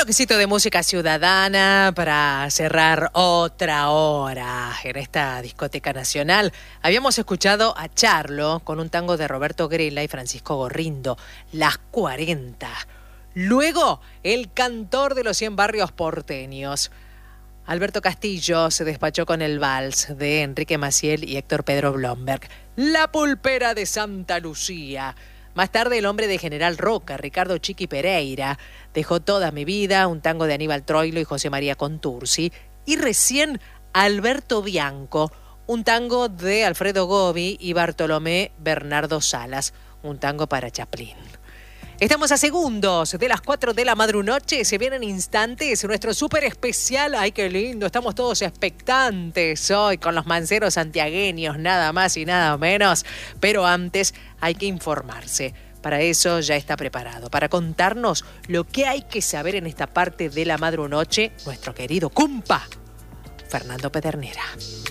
bloquecito de música ciudadana para cerrar otra hora en esta discoteca nacional. Habíamos escuchado a Charlo con un tango de Roberto Grela y Francisco Gorrindo, Las 40. Luego, el cantor de los 100 barrios porteños. Alberto Castillo se despachó con el vals de Enrique Maciel y Héctor Pedro Blomberg, La pulpera de Santa Lucía. Más tarde, el hombre de General Roca, Ricardo Chiqui Pereira, Dejó toda mi vida, un tango de Aníbal Troilo y José María Contursi. Y recién, Alberto Bianco, un tango de Alfredo Gobi y Bartolomé Bernardo Salas, un tango para Chaplin. Estamos a segundos de las 4 de la madrunoche, se vienen instantes, nuestro súper especial. ¡Ay, qué lindo! Estamos todos expectantes hoy con los manceros santiagueños, nada más y nada menos. Pero antes hay que informarse. Para eso ya está preparado, para contarnos lo que hay que saber en esta parte de la madrunoche, nuestro querido cumpa, Fernando Pedernera.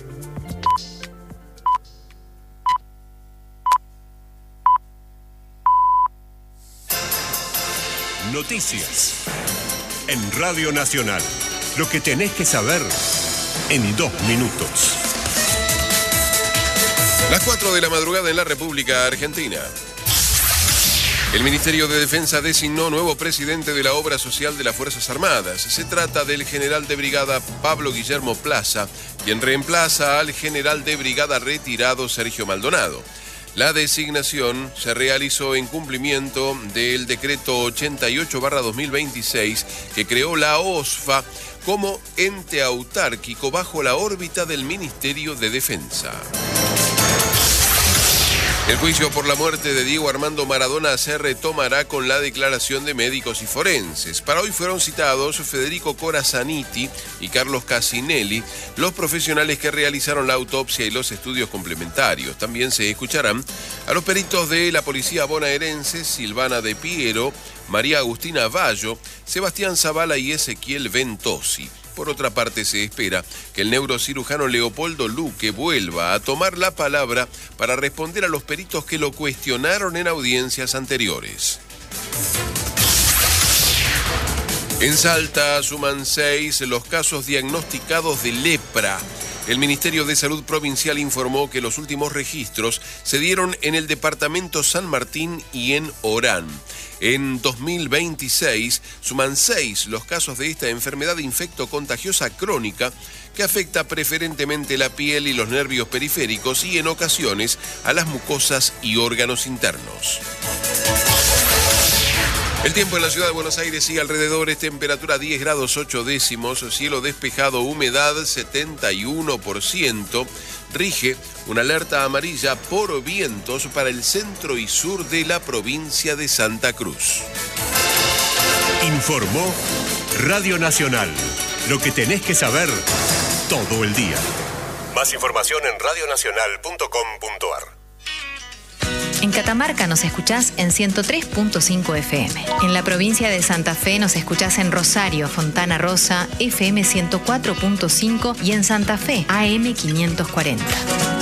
Noticias en Radio Nacional. Lo que tenés que saber en 2 minutos. Las 4 de la madrugada en la República Argentina. El Ministerio de Defensa designó nuevo presidente de la Obra Social de las Fuerzas Armadas. Se trata del general de brigada Pablo Guillermo Plaza, quien reemplaza al general de brigada retirado Sergio Maldonado. La designación se realizó en cumplimiento del decreto 88/2026 que creó la OSFA como ente autárquico bajo la órbita del Ministerio de Defensa. El juicio por la muerte de Diego Armando Maradona se retomará con la declaración de médicos y forenses. Para hoy fueron citados Federico Corazaniti y Carlos Casinelli, los profesionales que realizaron la autopsia y los estudios complementarios. También se escucharán a los peritos de la policía bonaerense, Silvana De Piero, María Agustina Bayo, Sebastián Zavala y Ezequiel Ventosi. Por otra parte, se espera que el neurocirujano Leopoldo Luque vuelva a tomar la palabra para responder a los peritos que lo cuestionaron en audiencias anteriores. En Salta suman 6 los casos diagnosticados de lepra. El Ministerio de Salud Provincial informó que los últimos registros se dieron en el departamento San Martín y en Orán. En 2026 suman 6 los casos de esta enfermedad infectocontagiosa crónica que afecta preferentemente la piel y los nervios periféricos y en ocasiones a las mucosas y órganos internos. El tiempo en la ciudad de Buenos Aires y alrededores, temperatura 10 grados 8 décimos, cielo despejado, humedad 71%, rige una alerta amarilla por vientos para el centro y sur de la provincia de Santa Cruz. Informó Radio Nacional. Lo que tenés que saber todo el día. Más información en radionacional.com.ar. En Catamarca nos escuchás en 103.5 FM. En la provincia de Santa Fe nos escuchás en Rosario, Fontana Rosa, FM 104.5 y en Santa Fe, AM 540.